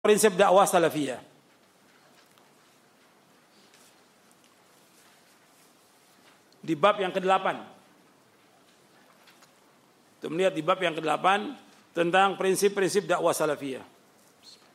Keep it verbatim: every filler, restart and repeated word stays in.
prinsip dakwah salafiyah. Di bab yang kedelapan. Kita melihat di bab yang kedelapan tentang prinsip-prinsip dakwah salafiyah.